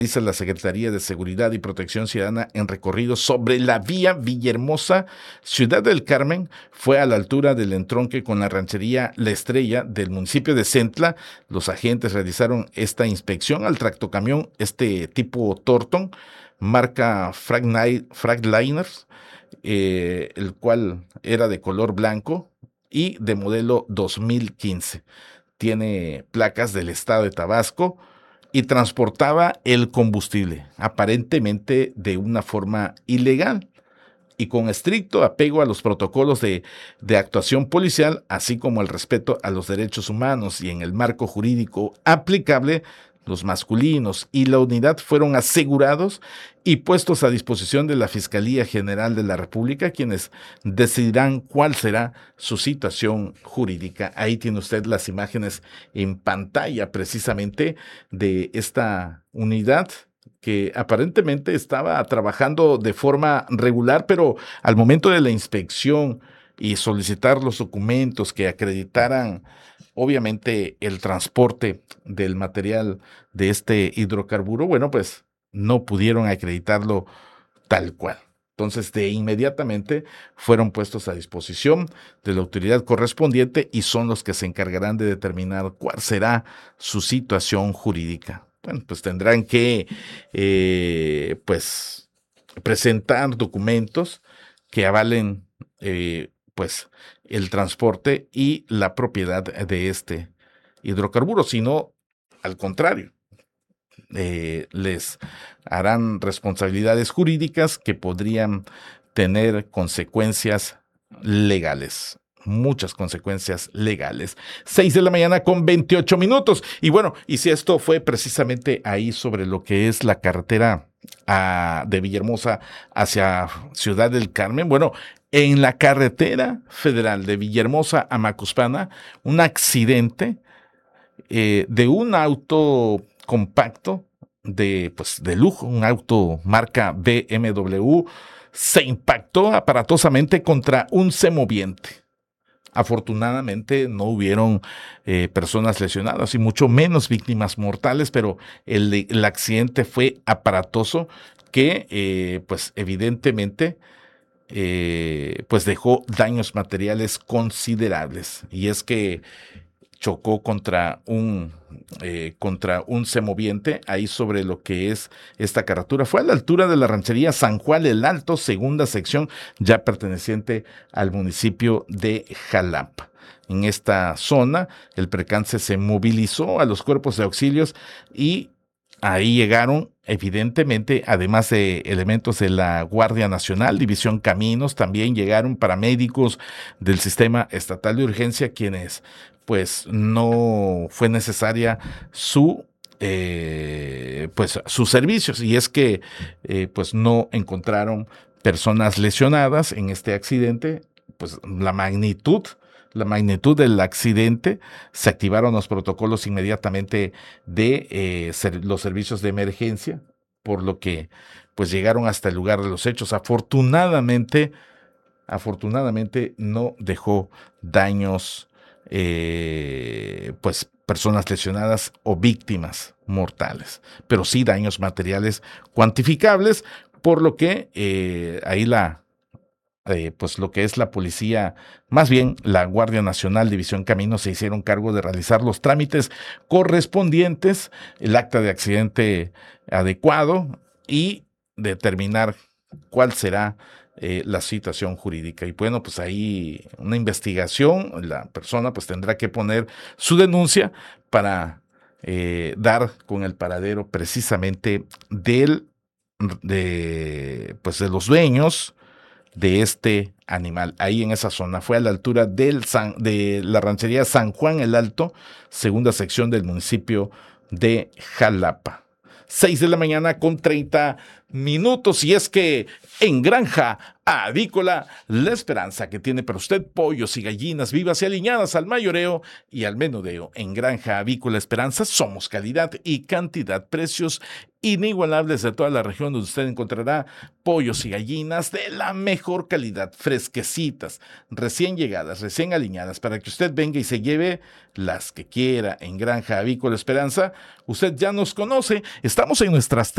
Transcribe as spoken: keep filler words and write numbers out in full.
Dice la Secretaría de Seguridad y Protección Ciudadana en recorrido sobre la vía Villahermosa, Ciudad del Carmen, fue a la altura del entronque con la ranchería La Estrella del municipio de Centla. Los agentes realizaron esta inspección al tractocamión, este tipo Torton, marca Fragliners, eh, el cual era de color blanco y de modelo dos mil quince. Tiene placas del estado de Tabasco y transportaba el combustible, aparentemente de una forma ilegal y con estricto apego a los protocolos de, de actuación policial, así como el respeto a los derechos humanos y en el marco jurídico aplicable. Los masculinos y la unidad fueron asegurados y puestos a disposición de la Fiscalía General de la República, quienes decidirán cuál será su situación jurídica. Ahí tiene usted las imágenes en pantalla precisamente de esta unidad que aparentemente estaba trabajando de forma regular, pero al momento de la inspección y solicitar los documentos que acreditaran obviamente el transporte del material de este hidrocarburo, bueno, pues no pudieron acreditarlo tal cual. Entonces, de inmediatamente fueron puestos a disposición de la autoridad correspondiente y son los que se encargarán de determinar cuál será su situación jurídica. Bueno, pues tendrán que, eh, pues, presentar documentos que avalen, eh, pues, el transporte y la propiedad de este hidrocarburo, sino al contrario, eh, les harán responsabilidades jurídicas que podrían tener consecuencias legales. Muchas consecuencias legales. Seis de la mañana con veintiocho minutos. Y bueno, y si esto fue precisamente ahí sobre lo que es la carretera a, de Villahermosa hacia Ciudad del Carmen, bueno, en la carretera federal de Villahermosa a Macuspana, un accidente eh, de un auto compacto de, pues, de lujo, un auto marca B M W, se impactó aparatosamente contra un semoviente. Afortunadamente no hubieron eh, personas lesionadas y mucho menos víctimas mortales, pero el, el accidente fue aparatoso que, eh, pues evidentemente, eh, pues dejó daños materiales considerables. Y es que chocó contra un, eh, contra un semoviente ahí sobre lo que es esta carretera. Fue a la altura de la ranchería San Juan el Alto, segunda sección, ya perteneciente al municipio de Jalapa. En esta zona, el percance se movilizó a los cuerpos de auxilios y ahí llegaron, evidentemente, además de elementos de la Guardia Nacional, División Caminos, también llegaron paramédicos del Sistema Estatal de Urgencia, quienes, pues, no fue necesaria su, eh, pues, sus servicios. Y es que, eh, pues, no encontraron personas lesionadas en este accidente, pues, la magnitud La magnitud del accidente, se activaron los protocolos inmediatamente de eh, ser, los servicios de emergencia, por lo que pues llegaron hasta el lugar de los hechos. Afortunadamente, afortunadamente no dejó daños, eh, pues personas lesionadas o víctimas mortales, pero sí daños materiales cuantificables, por lo que eh, ahí la Eh, pues lo que es la policía, más bien la Guardia Nacional, División Caminos, se hicieron cargo de realizar los trámites correspondientes, el acta de accidente adecuado y determinar cuál será eh, la situación jurídica. Y bueno, pues ahí una investigación, la persona pues tendrá que poner su denuncia para eh, dar con el paradero precisamente del, de, pues de los dueños de este animal, ahí en esa zona. Fue a la altura del San, de la ranchería San Juan el Alto, segunda sección del municipio de Jalapa. Seis de la mañana con treinta minutos, y es que en Granja Avícola La Esperanza, que tiene para usted pollos y gallinas vivas y aliñadas al mayoreo y al menudeo. En Granja Avícola Esperanza somos calidad y cantidad, precios inigualables de toda la región, donde usted encontrará pollos y gallinas de la mejor calidad, fresquecitas, recién llegadas, recién aliñadas, para que usted venga y se lleve las que quiera. En Granja Avícola Esperanza, usted ya nos conoce, estamos en nuestras